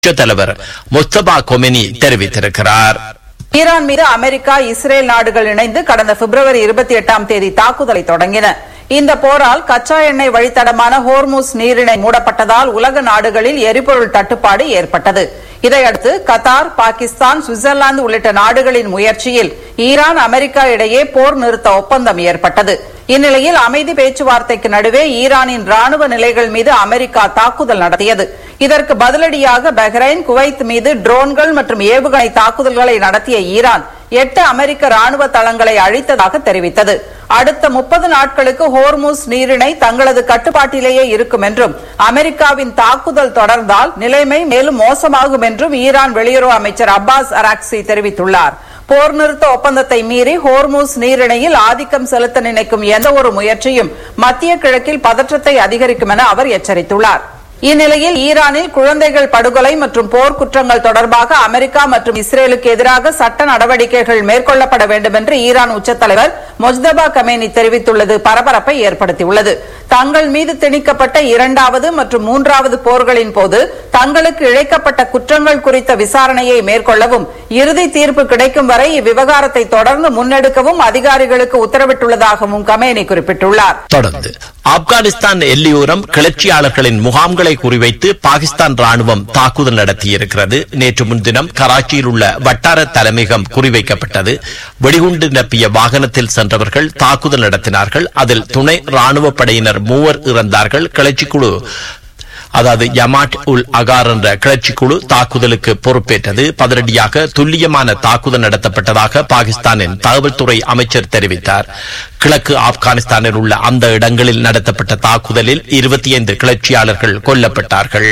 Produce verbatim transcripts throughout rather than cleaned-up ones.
தலைவர் முஸ்தபா கொமெனி தெரிவித்திருக்கிறார். ஈரான் மீது அமெரிக்கா, இஸ்ரேல் நாடுகள் இணைந்து கடந்த பிப்ரவரி இருபத்தி எட்டாம் தேதி தாக்குதலை தொடங்கின. இந்த போரால் கச்சா எண்ணெய் வழித்தடமான ஹோர்முஸ் நீரிணை மூடப்பட்டதால் உலக நாடுகளில் எரிபொருள் தட்டுப்பாடு ஏற்பட்டது. இதையடுத்து கத்தார், பாகிஸ்தான், சுவிட்சர்லாந்து உள்ளிட்ட நாடுகளின் முயற்சியில் ஈரான், அமெரிக்கா இடையே போர் நிறுத்த ஒப்பந்தம் ஏற்பட்டது. இந்நிலையில் அமைதி பேச்சுவார்த்தைக்கு நடுவே ஈரானின் ராணுவ நிலைகள் மீது அமெரிக்கா தாக்குதல் நடத்தியது. இதற்கு பதிலடியாக பஹ்ரைன், குவைத் மீது ட்ரோன்கள் மற்றும் ஏவுகணை தாக்குதல்களை நடத்திய ஈரான் எட்டு அமெரிக்க ராணுவ தளங்களை அழித்ததாக தெரிவித்தது. அடுத்த முப்பது நாட்களுக்கு ஹோர்முஸ் நீரிணை தங்களது கட்டுப்பாட்டிலேயே இருக்கும் என்றும், அமெரிக்காவின் தாக்குதல் தொடர்ந்தால் நிலைமை மேலும் மோசமாகும் என்றும் ஈரான் வெளியுறவு அமைச்சர் அப்பாஸ் அராக்சி தெரிவித்துள்ளார். போர் நிறுத்த ஒப்பந்தத்தை மீறி ஹோர்முஸ் நீரிணையில் ஆதிக்கம் செலுத்த நினைக்கும் எந்த ஒரு முயற்சியும் மத்திய கிழக்கில் பதற்றத்தை அதிகரிக்கும் என அவர் எச்சரித்துள்ளார். இந்நிலையில் ஈரானில் குழந்தைகள் படுகொலை மற்றும் போர் குற்றங்கள் தொடர்பாக அமெரிக்கா மற்றும் இஸ்ரேலுக்கு எதிராக சட்ட நடவடிக்கைகள் மேற்கொள்ளப்பட வேண்டும் என்று ஈரான் உச்சத்தலைவர் முஜ்தபா கமேனி தெரிவித்துள்ளது பரபரப்பை ஏற்படுத்தியுள்ளது. தங்கள் மீது திணிக்கப்பட்ட இரண்டாவது மற்றும் மூன்றாவது போர்களின் போது தங்களுக்கு இழைக்கப்பட்ட குற்றங்கள் குறித்த விசாரணையை மேற்கொள்ளவும், இறுதி தீர்ப்பு கிடைக்கும் வரை இவ்விவகாரத்தை தொடர்ந்து முன்னெடுக்கவும் அதிகாரிகளுக்கு உத்தரவிட்டுள்ளதாகவும் கமேனி குறிப்பிட்டுள்ளார். தொடர்ந்து ஆப்கானிஸ்தான் எல்லையோரம் கிளர்ச்சியாளர்களின் முகாம்களை குறிவைத்து பாகிஸ்தான் ராணுவம் தாக்குதல் நடத்தியிருக்கிறது. நேற்று முன்தினம் கராச்சியில் உள்ள வட்டார தலைமையகம் குறிவைக்கப்பட்டது. வெடிகுண்டு நிரப்பிய வாகனத்தில் சென்றவர்கள் தாக்குதல் நடத்தினார்கள். அதில் துணை ராணுவ படையினர் மூவர் இறந்தார்கள். கிளர்ச்சிக்குழு அதாவது யமாட் உல் அகார் என்ற கிளர்ச்சி குழு தாக்குதலுக்கு பொறுப்பேற்றது. பதிலடியாக துல்லியமான தாக்குதல் நடத்தப்பட்டதாக பாகிஸ்தானின் தகவல்துறை அமைச்சர் தெரிவித்தார். கிழக்கு ஆப்கானிஸ்தானில் உள்ள அந்த இடங்களில் நடத்தப்பட்ட தாக்குதலில் இருபத்தி ஐந்து கிளர்ச்சியாளர்கள் கொல்லப்பட்டார்கள்.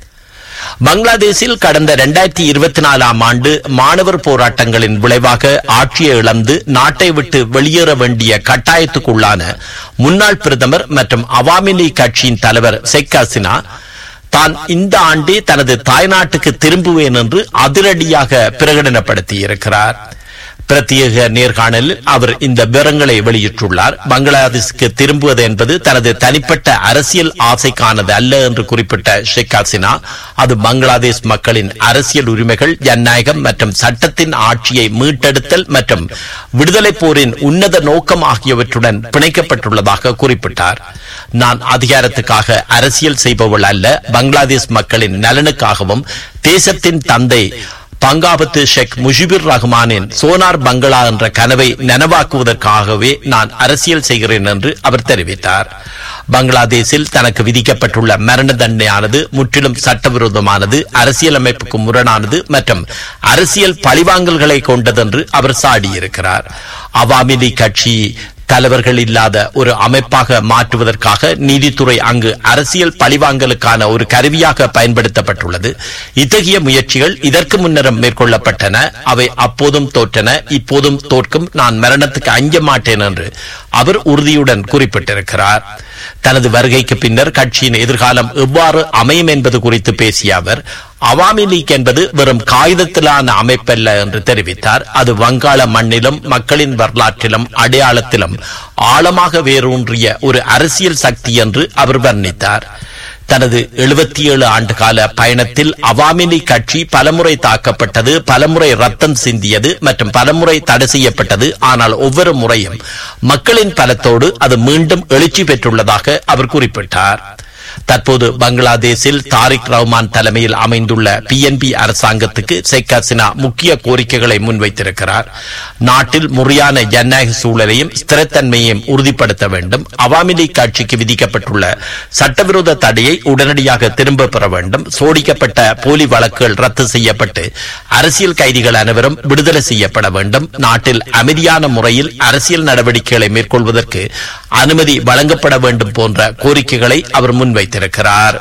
பங்களாதேஷில் கடந்த இரண்டாயிரத்தி இருபத்தி நாலாம் ஆண்டு மாணவர் போராட்டங்களின் விளைவாக ஆட்சியை இழந்து நாட்டை விட்டு வெளியேற வேண்டிய கட்டாயத்துக்குள்ளான முன்னாள் பிரதமர் மற்றும் அவாமி லீக் கட்சியின் தலைவர் ஷேக் ஹசீனா தான் இந்த ஆண்டே தனது தாய்நாட்டுக்கு திரும்புவேன் என்று அதிரடியாக பிரகடனப்படுத்தியிருக்கிறார். பிரத்யேக நேர்காணலில் அவர் இந்த விவரங்களை வெளியிட்டுள்ளார். பங்களாதேஷுக்கு திரும்புவது என்பது தனது தனிப்பட்ட அரசியல் ஆசைக்கானது அல்ல என்று குறிப்பிட்ட ஷேக் ஹசீனா, அது பங்களாதேஷ் மக்களின் அரசியல் உரிமைகள், ஜனநாயகம் மற்றும் சட்டத்தின் ஆட்சியை மீட்டெடுத்தல் மற்றும் விடுதலை போரின் உன்னத நோக்கம் ஆகியவற்றுடன் பிணைக்கப்பட்டுள்ளதாக குறிப்பிட்டார். நான் அதிகாரத்துக்காக அரசியல் செய்பவள் அல்ல, பங்களாதேஷ் மக்களின் நலனுக்காகவும் தேசத்தின் தந்தை பங்காபத்து ஷேக் முஜிபுர் ரஹ்மானின் சோனார் பங்களா என்ற கனவை நனவாக்குவதற்காகவே நான் அரசியல் செய்கிறேன் என்று அவர் தெரிவித்தார். பங்களாதேஷில் தனக்கு விதிக்கப்பட்டுள்ள மரண தண்டனையானது முற்றிலும் சட்டவிரோதமானது, அரசியலமைப்புக்கு முரணானது மற்றும் அரசியல் பழிவாங்கல்களை கொண்டது என்று அவர் சாடியிருக்கிறார். அவாமி லீக் கட்சி தலைவர்கள் இல்லாத ஒரு அமைப்பாக மாற்றுவதற்காக நீதித்துறை அங்கு அரசியல் பழிவாங்கலுக்கான ஒரு கருவியாக பயன்படுத்தப்பட்டுள்ளது. இத்தகைய முயற்சிகள் இதற்கு முன்னரும் மேற்கொள்ளப்பட்டன. அவை அப்போதும் தோற்றன, இப்போதும் தோற்கும். நான் மரணத்துக்கு அஞ்ச மாட்டேன் என்று அவர் உறுதியுடன் குறிப்பிட்டிருக்கிறார். தனது வருகைக்கு பின்னர் கட்சியின் எதிர்காலம் எவ்வாறு அமையும் என்பது குறித்து பேசிய அவர், அவாமி லீக் என்பது வெறும் காகிதத்திலான அமைப்பல்ல என்று தெரிவித்தார். அது வங்காள மண்ணிலும் மக்களின் வரலாற்றிலும் அடையாளத்திலும் ஆழமாக வேரூன்றிய ஒரு அரசியல் சக்தி என்று அவர் வர்ணித்தார். தனது எழுபத்தி ஏழு ஆண்டு கால பயணத்தில் அவாமி லீக் கட்சி பலமுறை தாக்கப்பட்டது, பலமுறை ரத்தம் சிந்தியது மற்றும் பலமுறை தடை செய்யப்பட்டது. ஆனால் ஒவ்வொரு முறையும் மக்களின் பலத்தோடு அது மீண்டும் எழுச்சி பெற்றுள்ளதாக அவர் குறிப்பிட்டார். தற்போது பங்களாதேஷில் தாரிக் ரஹ்மான் தலைமையில் அமைந்துள்ள பி என் பி அரசாங்கத்துக்கு ஷேக் ஹசீனா முக்கிய கோரிக்கைகளை முன்வைத்திருக்கிறார். நாட்டில் முறையான ஜனநாயக சூழலையும் ஸ்திரத்தன்மையையும் உறுதிப்படுத்த வேண்டும். அவாமி லீக் கட்சிக்கு விதிக்கப்பட்டுள்ள சட்டவிரோத தடையை உடனடியாக திரும்ப பெற வேண்டும். சோடிக்கப்பட்ட போலி வழக்குகள் ரத்து செய்யப்பட்டு அரசியல் கைதிகள் அனைவரும் விடுதலை செய்யப்பட வேண்டும். நாட்டில் அமைதியான முறையில் அரசியல் நடவடிக்கைகளை மேற்கொள்வதற்கு அனுமதி வழங்கப்பட வேண்டும் போன்ற கோரிக்கைகளை அவர் முன்வைத்திருக்கிறார்.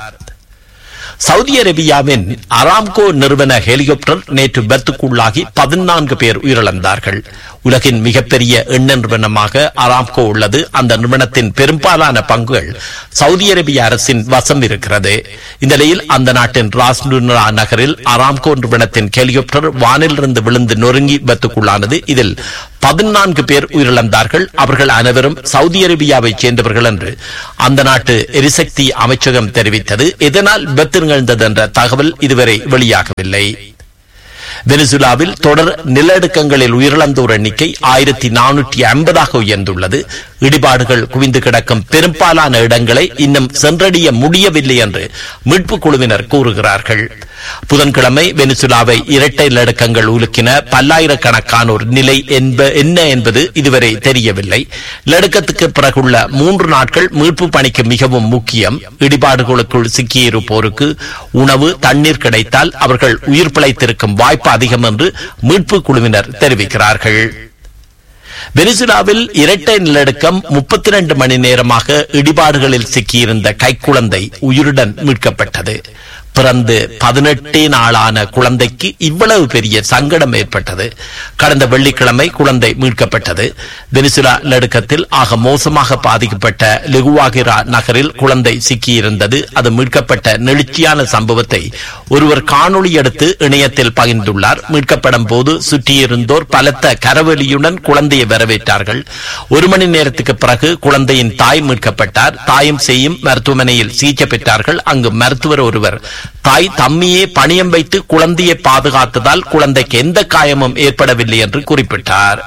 சவுதி அரேபியாவின் அராம்கோ நிறுவன ஹெலிகாப்டர் நேற்று விபத்துக்குள்ளாகி பதினான்கு பேர் உயிரிழந்தார்கள். உலகின் மிகப்பெரிய எண்ணெய் நிறுவனமாக அராம்கோ உள்ளது. அந்த நிறுவனத்தின் பெரும்பாலான பங்குகள் சவுதி அரேபிய அரசின் வசம் இருக்கிறது. இந்த நிலையில் அந்த நாட்டின் ராஸ்னுரா நகரில் அராம்கோ நிறுவனத்தின் ஹெலிகாப்டர் வானிலிருந்து விழுந்து நொறுங்கி விபத்துக்குள்ளானது. இதில் பதினான்கு பேர் உயிரிழந்தார்கள். அவர்கள் அனைவரும் சவுதி அரேபியாவைச் சேர்ந்தவர்கள் என்று அந்த நாட்டு எரிசக்தி அமைச்சகம் தெரிவித்தது. இதனால் விபத்து நிகழ்ந்தது என்ற தகவல் இதுவரை வெளியாகவில்லை. வெனிசுலாவில் தொடர் நிலநடுக்கங்களில் உயிரிழந்தோர் எண்ணிக்கை ஆயிரத்தி நானூற்றி ஐம்பதாக உயர்ந்துள்ளது. இடிபாடுகள் குவிந்து கிடக்கும் பெரும்பாலான இடங்களை இன்னும் சென்றடைய முடியவில்லை என்று மீட்பு குழுவினர் கூறுகிறார்கள். புதன்கிழமை வெனிசுலாவை இரட்டை நிலநடுக்கங்கள் உலுக்கின. பல்லாயிரக்கணக்கானோர் நிலை என்ன என்பது இதுவரை தெரியவில்லை. நிலநடுக்கத்துக்கு பிறகுள்ள மூன்று நாட்கள் மீட்பு பணிக்கு மிகவும் முக்கியம். இடிபாடுகளுக்குள் சிக்கியிருப்போருக்கு உணவு, தண்ணீர் கிடைத்தால் அவர்கள் உயிர் பிழைத்திருக்கும் வாய்ப்பு அதிகம் என்று மீட்பு குழுவினர் தெரிவிக்கிறார்கள். வெனிசுலாவில் இரட்டை நிலநடுக்கம் முப்பத்தி இரண்டு மணி நேரமாக இடிபாடுகளில் சிக்கியிருந்த கைக்குழந்தை உயிருடன் மீட்கப்பட்டது. பிறந்து பதினெட்டே நாளான குழந்தைக்கு இவ்வளவு பெரிய சங்கடம் ஏற்பட்டது. கடந்த வெள்ளிக்கிழமை குழந்தை மீட்கப்பட்டது. வெனிசுலா நிலநடுக்கத்தில் ஆக மோசமாக பாதிக்கப்பட்ட லெகுவாகிரா நகரில் குழந்தை சிக்கியிருந்தது. அது மீட்கப்பட்ட நெழுச்சியான சம்பவத்தை ஒருவர் காணொளி எடுத்து இணையத்தில் பகிர்ந்துள்ளார். மீட்கப்படும் போது சுற்றியிருந்தோர் பலத்த கரவெளியுடன் குழந்தையை வரவேற்றார்கள். ஒரு மணி நேரத்துக்கு பிறகு குழந்தையின் தாய் மீட்கப்பட்டார். தாயும் செய்யும் மருத்துவமனையில் சிகிச்சை பெற்றார்கள். அங்கு மருத்துவர் ஒருவர் தாய் தம்மியே பணியம் வைத்து குழந்தையை பாதுகாத்ததால் குழந்தைக்கு எந்த காயமும் ஏற்படவில்லை என்று குறிப்பிட்டார்.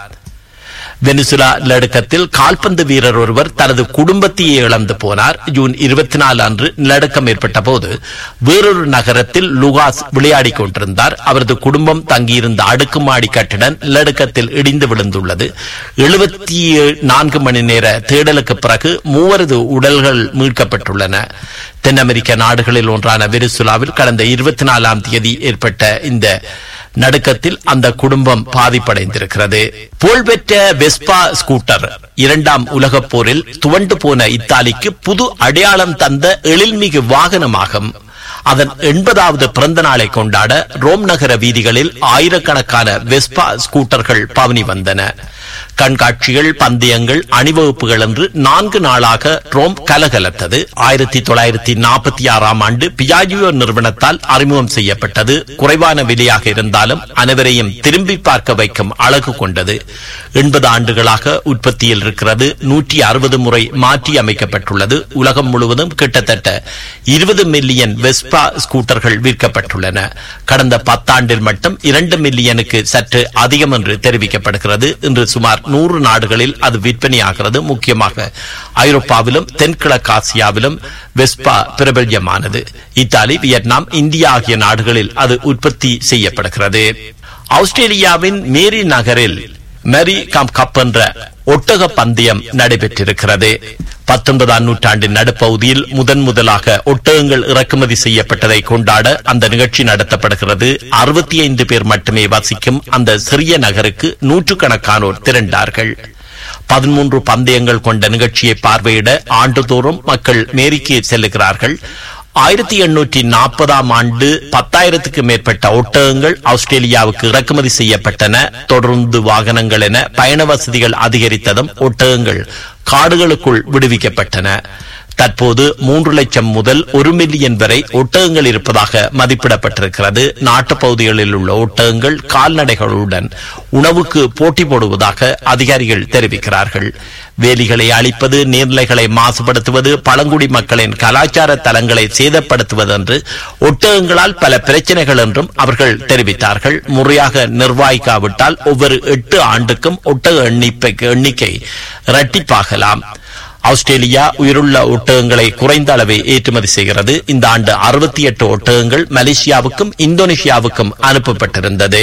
வெனிசுலா நிலநடுக்கத்தில் கால்பந்து வீரர் ஒருவர் தனது குடும்பத்தையே இழந்து போனார். ஜூன் இருபத்தி நாலு அன்று நிலநடுக்கம் ஏற்பட்ட போது வேறொரு நகரத்தில் லுகாஸ் விளையாடிக் கொண்டிருந்தார். அவரது குடும்பம் தங்கியிருந்த அடுக்குமாடி கட்டிடம் நிலநடுக்கத்தில் இடிந்து விழுந்துள்ளது. எழுபத்தி நான்கு மணி நேர தேடலுக்கு பிறகு மூவரது உடல்கள் மீட்கப்பட்டுள்ளன. தென் அமெரிக்க நாடுகளில் ஒன்றான வெனிசுலாவில் கடந்த இருபத்தி நாலாம் தேதி ஏற்பட்ட இந்த நடுக்கத்தில் அந்த குடும்பம் பாதிப்படைந்திருக்கிறது. புகழ்பெற்ற வெஸ்பா ஸ்கூட்டர் இரண்டாம் உலகப் போரில் துவண்டு போன இத்தாலிக்கு புது அடையாளம் தந்த எழில்மிகு வாகனமாகும். அதன் எண்பதாவது பிறந்த நாளை கொண்டாட ரோம் நகர வீதிகளில் ஆயிரக்கணக்கான வெஸ்பா ஸ்கூட்டர்கள் பவனி வந்தன. கண்காட்சிகள், பந்தயங்கள், அணிவகுப்புகள் என்று நான்கு நாளாக ரோம் கலகலத்தது. ஆயிரத்தி தொள்ளாயிரத்தி நாற்பத்தி ஆறாம் ஆண்டு பியாஜியோ நிறுவனத்தால் அறிமுகம் செய்யப்பட்டது. குறைவான விலையாக இருந்தாலும் அனைவரையும் திரும்பி பார்க்க வைக்கும் அழகு கொண்டது. எண்பது ஆண்டுகளாக உற்பத்தியில் இருக்கிறது. நூற்றி அறுபது முறை மாற்றி அமைக்கப்பட்டுள்ளது. உலகம் முழுவதும் கிட்டத்தட்ட இருபது மில்லியன் வெஸ்பா ஸ்கூட்டர்கள் விற்கப்பட்டுள்ளன. கடந்த பத்தாண்டில் மட்டும் இரண்டு மில்லியனுக்கு சற்று அதிகம் என்று தெரிவிக்கப்படுகிறது. இன்று சுமார் நூறு நாடுகளில் அது விற்பனையாகிறது. முக்கியமாக ஐரோப்பாவிலும் தென்கிழக்காசியாவிலும் வெஸ்பா பிரபல்யமானது. இத்தாலி, வியட்நாம், இந்தியா ஆகிய நாடுகளில் அது உற்பத்தி செய்யப்படுகிறது. ஆஸ்திரேலியாவின் மேரி நகரில் மேரி கப் என்ற ஒட்டக பந்தயம் நடைபெற்றிருக்கிறது. பத்தொன்பதாம் நூற்றாண்டின் நடுப்பகுதியில் முதன் முதலாக ஒட்டகங்கள் இறக்குமதி செய்யப்பட்டதை கொண்டாட அந்த நிகழ்ச்சி நடத்தப்படுகிறது. அறுபத்தி ஐந்து பேர் மட்டுமே வசிக்கும் அந்த சிறிய நகருக்கு நூற்றுக்கணக்கானோர் திரண்டார்கள். பதிமூன்று பந்தயங்கள் கொண்ட நிகழ்ச்சியை பார்வையிட ஆண்டுதோறும் மக்கள் மேரிக்கு செல்லுகிறார்கள். ஆயிரத்தி எண்ணூற்றி நாற்பதாம் ஆண்டு பத்தாயிரத்துக்கு மேற்பட்ட ஒட்டகங்கள் ஆஸ்திரேலியாவுக்கு இறக்குமதி செய்யப்பட்டன. தொடர்ந்து வாகனங்கள் என பயண வசதிகள் அதிகரித்ததும் ஒட்டகங்கள் காடுகளுக்குள் விடுவிக்கப்பட்டன. தற்போது மூன்று லட்சம் முதல் ஒரு மில்லியன் வரை ஒட்டகங்கள் இருப்பதாக மதிப்பிடப்பட்டிருக்கிறது. நாட்டுப்பகுதிகளில் உள்ள ஒட்டகங்கள் கால்நடைகளுடன் உணவுக்கு போட்டி போடுவதாக அதிகாரிகள் தெரிவிக்கிறார்கள். வேலிகளை அழிப்பது, நீர்நிலைகளை மாசுபடுத்துவது, பழங்குடி மக்களின் கலாச்சார தலங்களை சேதப்படுத்துவது என்று ஒட்டகங்களால் பல பிரச்சனைகள் என்றும் அவர்கள் தெரிவித்தார்கள். முறையாக நிர்வகிக்காவிட்டால் ஒவ்வொரு எட்டு ஆண்டுக்கும் ஒட்டக எண்ணிக்கை இரட்டிப்பாகலாம். ஆஸ்திரேலியா உயிருள்ள ஒட்டகங்களை குறைந்த அளவே ஏற்றுமதி செய்கிறது. இந்த ஆண்டு அறுபத்தி எட்டு ஒட்டகங்கள் மலேசியாவுக்கும் இந்தோனேஷியாவுக்கும் அனுப்பப்பட்டிருந்தது.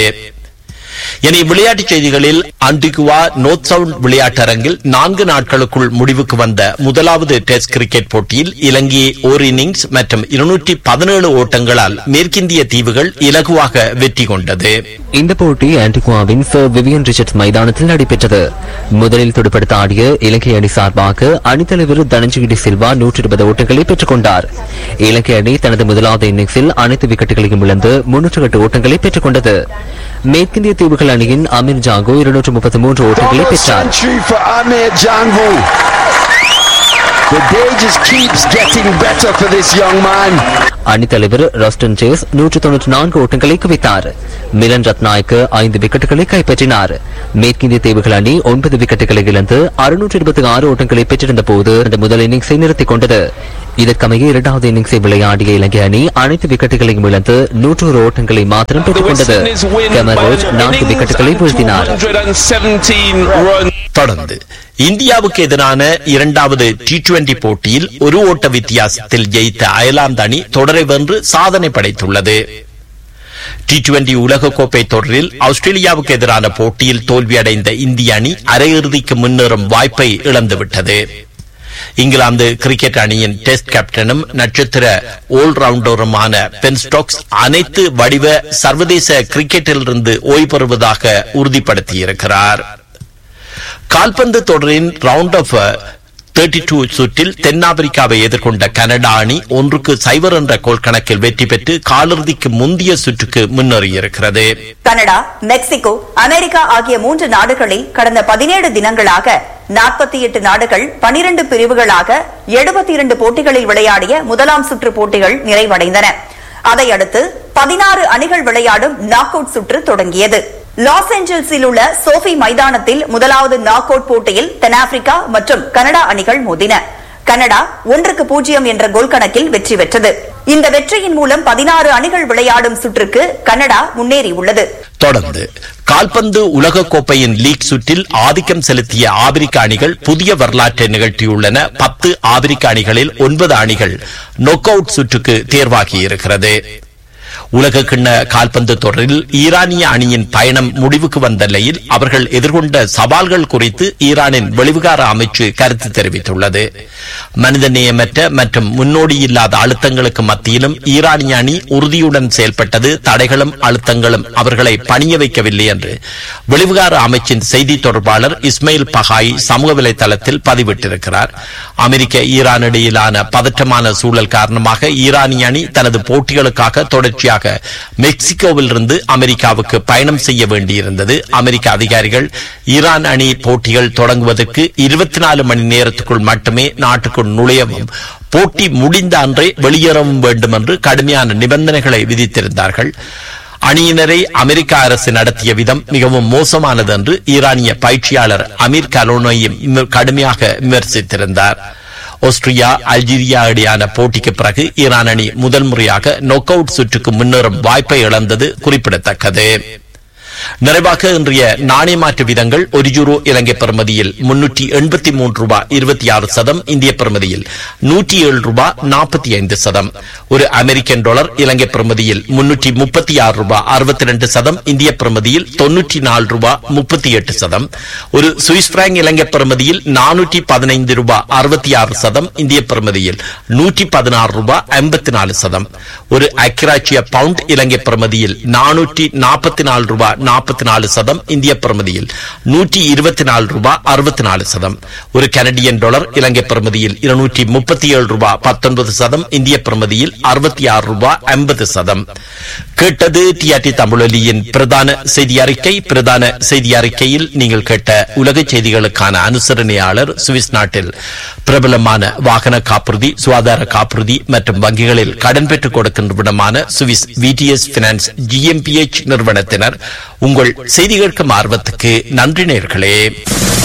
இனி விளையாட்டுச் செய்திகளில் ஆன்டிகுவா நோர்த் சவுண்ட் விளையாட்டரங்கில் நான்கு நாட்களுக்குள் முடிவுக்கு வந்த முதலாவது டெஸ்ட் கிரிக்கெட் போட்டியில் இலங்கையை ஓர் இன்னிங்ஸ் மற்றும் இருநூற்றி பதினேழு ஓட்டங்களால் மேற்கிந்திய தீவுகள் இலகுவாக வெற்றி கொண்டது. இந்த போட்டி ஆன்டிகுவாவின் சர் விவியன் ரிச்சர்ட்ஸ் மைதானத்தில் நடைபெற்றது. முதலில் துடுப்படுத்த ஆடிய இலங்கை அணி சார்பாக அணித்தலைவர் தனஞ்சயடி சில்வா நூற்றி இருபது ஓட்டங்களை பெற்றுக் கொண்டார். இலங்கை அணி தனது முதலாவது இன்னிங்ஸில் அனைத்து விக்கெட்டுகளையும் இழந்து முன்னூற்று எட்டு ஓட்டங்களை பெற்றுக் கொண்டது. மேற்கிந்திய தீவுகள் அணியின் அமீர் ஜாங்கோ இருநூற்று முப்பத்தி மூன்று ஓட்டங்களை பெற்றார். The day just keeps getting better for this young man. அணித்தலைவர் ராஸ்டன் சேஸ் நூற்று தொன்னூற்றி நான்கு ஓட்டங்களை குவித்தார். மிலன் ரத்நாயக்கு ஐந்து விக்கெட்டுகளை கைப்பற்றினார். மேற்கிந்திய தீவுகள் அணி ஒன்பது விக்கெட்டுகளை இழந்து அறுநூற்று இருபத்தி ஆறு ஓட்டங்களை பெற்றிருந்த போது அந்த முதல் இன்னிங்ஸை நிறுத்திக் கொண்டது. இதற்கமைய இரண்டாவது இன்னிங்ஸை விளையாடிய இலங்கை அணி அனைத்து விக்கெட்டுகளையும் இழந்து நூற்றொரு ஓட்டங்களை மாத்திரம் பெற்றுக் கொண்டது. கெமரோஜ் நான்கு விக்கெட்டுகளை வீழ்த்தினார். தொடர்ந்து இந்தியாவுக்கு எதிரான இரண்டாவது டி டுவெண்டி போட்டியில் ஒரு ஓட்ட வித்தியாசத்தில் ஜெயித்த அயர்லாந்து அணி தொடரை வென்று சாதனை படைத்துள்ளது. டி டுவெண்டி உலகக்கோப்பை தொடரில் ஆஸ்திரேலியாவுக்கு எதிரான போட்டியில் தோல்வியடைந்த இந்திய அணி அரையிறுதிக்கு முன்னேறும் வாய்ப்பை இழந்துவிட்டது. இங்கிலாந்து கிரிக்கெட் அணியின் டெஸ்ட் கேப்டனும் நட்சத்திர ஆல்ரவுண்டருமான பென் ஸ்டோக்ஸ் அனைத்து வடிவ சர்வதேச கிரிக்கெட்டிலிருந்து ஓய்வு பெறுவதாக உறுதிப்படுத்தியிருக்கிறார். கால்பந்து தொடரின் ரவுண்ட் ஆஃப் முப்பத்தி இரண்டு சுற்றில் தென்னாப்பிரிக்காவை எதிர்கொண்ட கனடா அணி ஒன்றுக்கு சைபர் என்ற கோல் கணக்கில் வெற்றி பெற்று காலிறுதிக்கு முந்தைய சுற்றுக்கு முன்னேறியிருக்கிறது. கனடா, மெக்சிகோ, அமெரிக்கா ஆகிய மூன்று நாடுகளில் கடந்த பதினேழு தினங்களாக நாற்பத்தி எட்டு நாடுகள் பனிரண்டு பிரிவுகளாக எழுபத்தி இரண்டு போட்டிகளில் விளையாடிய முதலாம் சுற்று போட்டிகள் நிறைவடைந்தன. அதையடுத்து பதினாறு அணிகள் விளையாடும் நாக் அவுட் சுற்று தொடங்கியது. லாஸ் ஏஞ்சல்ஸில் உள்ள சோஃபி மைதானத்தில் முதலாவது நாக் அவுட் போட்டியில் தென்னாப்பிரிக்கா மற்றும் கனடா அணிகள் மோதின. கனடா ஒன்றுக்கு பூஜ்ஜியம் என்ற கோல் கணக்கில் வெற்றி பெற்றது. இந்த வெற்றியின் மூலம் பதினாறு அணிகள் விளையாடும் சுற்றுக்கு கனடா முன்னேறியுள்ளது. தொடர்ந்து கால்பந்து உலகக்கோப்பையின் லீக் சுற்றில் ஆதிக்கம் செலுத்திய ஆப்பிரிக்க அணிகள் புதிய வரலாற்றை நிகழ்த்தியுள்ளன. பத்து ஆப்பிரிக்க அணிகளில் ஒன்பது அணிகள் நொக் அவுட் சுற்றுக்கு தேர்வாகியிருக்கிறது. உலக கிண்ண கால்பந்து தொடரில் ஈரானிய அணியின் பயணம் முடிவுக்கு வந்த நிலையில் அவர்கள் எதிர்கொண்ட சவால்கள் குறித்து ஈரானின் வெளிவிகார அமைச்சு கருத்து தெரிவித்துள்ளது. மனிதநேயமற்ற மற்றும் முன்னோடியில்லாத அழுத்தங்களுக்கு மத்தியிலும் ஈரானிய அணி உறுதியுடன் செயல்பட்டது. தடைகளும் அழுத்தங்களும் அவர்களை பணிய வைக்கவில்லை என்று வெளிவிகார அமைச்சின் செய்தி தொடர்பாளர் இஸ்மாயில் பகாய் சமூக வலைதளத்தில் பதிவிட்டிருக்கிறார். அமெரிக்க ஈரான் இடையிலான பதற்றமான சூழல் காரணமாக ஈரானிய அணி தனது போட்டிகளுக்காக தொடர்ச்சியாக மெக்சிகோவில் இருந்து அமெரிக்காவுக்கு பயணம் செய்ய வேண்டியிருந்தது. அமெரிக்க அதிகாரிகள் ஈரான் அணி போட்டிகள் தொடங்குவதற்கு இருபத்தி நாலு மணி நேரத்துக்குள் மட்டுமே நாட்டுக்குள் நுழையவும் போட்டி முடிந்த அன்றே வெளியேறவும் வேண்டும் என்று கடுமையான நிபந்தனைகளை விதித்திருந்தார்கள். அணியினரை அமெரிக்க அரசு நடத்திய விதம் மிகவும் மோசமானது என்று ஈரானிய பயிற்சியாளர் அமீர் கலோனையும் கடுமையாக விமர்சித்திருந்தார். ஆஸ்திரியா, அல்ஜீரியா இடையான போட்டிக்கு பிறகு ஈரான் அணி முதல் முறையாக நொக் அவுட் சுற்றுக்கு முன்னேறும் வாய்ப்பை இழந்தது குறிப்பிடத்தக்கது. நிறைவாக இன்றைய நாணய மாற்று விதங்கள்: ஒரு யூரோ இலங்கை பெறுமதியில் முன்னூற்றி எண்பத்தி மூன்று ரூபாய் இருபத்தி ஆறு சதம், இந்திய பெறுமதியில் நூற்றி ஏழு ரூபாய் நாற்பத்தி ஐந்து சதம். ஒரு அமெரிக்கன் டாலர் இலங்கை பெறுமதியில் முன்னூற்றி முப்பத்தி ஆறு ரூபாய் அறுபத்தி ரெண்டு சதம், இந்திய பெறுமதியில் தொன்னூற்றி நாலு ரூபாய் முப்பத்தி எட்டு சதம். ஒரு சுவிஸ் பிராங்க் இலங்கை பெறுமதியில் நானூற்றி பதினைந்து ரூபாய் அறுபத்தி ஆறு சதம், இந்திய பெறுமதியில் நூற்றி பதினாறு ரூபாய் ஐம்பத்தி நாலு சதம். ஒரு அக்கிராச்சிய பவுண்ட் இலங்கை பெறுமதியில் நானூற்றி நாற்பத்தி நாலு ரூபாய் நாற்பத்தி நாலு சதம், இந்திய பெறுமதியில் நூற்றி இருபத்தி நாலு ரூபாய் அறுபத்தி நாலு சதம். ஒரு கனடியன் டாலர் இலங்கை பெறுமதியில் இருநூற்றி முப்பத்தி ஏழு ரூபாய் பத்தொன்பது சதம், இந்திய பெறுமதியில் அறுபத்தி ஆறு ரூபாய் ஐம்பது சதம். கேட்டது டிஆர்டி தமிழொலியின் பிரதான செய்தி அறிக்கை. பிரதான செய்தி அறிக்கையில் நீங்கள் கேட்ட உலக செய்திகளுக்கான அனுசரணையாளர் சுவிஸ் நாட்டில் பிரபலமான வாகன காப்புறுதி, சுகாதார காப்புறுதி மற்றும் வங்கிகளில் கடன் பெற்றுக் கொடுக்கின்ற விடமான சுவிஸ் விடிஎஸ் பினான்ஸ் ஜிஎம்பிஎச் நிறுவனத்தினர். உங்கள் செய்தி கேட்கும் ஆர்வத்துக்கு நன்றி நேயர்களே.